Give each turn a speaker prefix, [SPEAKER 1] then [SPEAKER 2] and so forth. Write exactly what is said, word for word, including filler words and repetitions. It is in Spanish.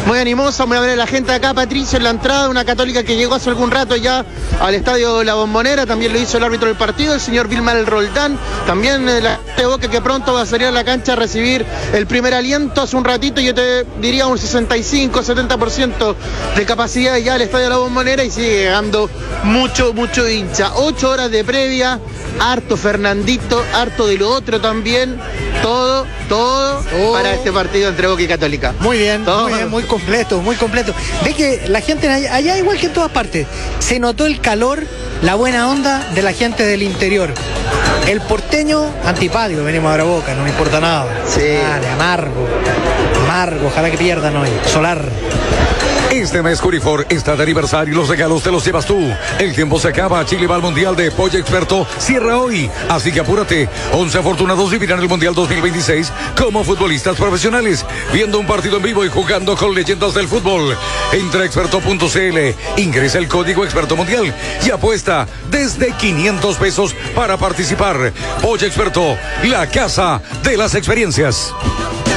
[SPEAKER 1] muy animosa, muy amable la gente acá, Patricio, en la entrada, una Católica que llegó hace algún rato ya al estadio La Bombonera, también lo hizo el árbitro del partido, el señor Vilmar Roldán, también eh, la gente de Boca que pronto va a salir a la cancha a recibir el primer aliento. Hace un ratito yo te diría un sesenta y cinco, setenta por ciento de capacidad ya al estadio La Bombonera y sigue llegando mucho, mucho hincha. Ocho horas de previa, harto Fernandito, harto de lo otro también, todo, todo oh. para este partido entre Boca y Católica.
[SPEAKER 2] Muy bien,
[SPEAKER 1] todo.
[SPEAKER 2] muy bien, muy completo, muy completo. Ve que la gente allá, allá, igual que en todas partes, se notó el calor, la buena onda de la gente del interior. El porteño, antipático, venimos a Boca, no me importa nada.
[SPEAKER 1] Sí.
[SPEAKER 2] Dale, amargo, amargo, ojalá que pierdan hoy. Solar.
[SPEAKER 3] Este mes Curifor está de aniversario y los regalos te los llevas tú. El tiempo se acaba, Chile va al Mundial de Pollo Experto, cierra hoy. Así que apúrate, once afortunados vivirán el Mundial dos mil veintiséis como futbolistas profesionales, viendo un partido en vivo y jugando con leyendas del fútbol. Entra a experto punto c l, ingresa el código Experto Mundial y apuesta desde quinientos pesos para participar. Pollo Experto, la casa de las experiencias.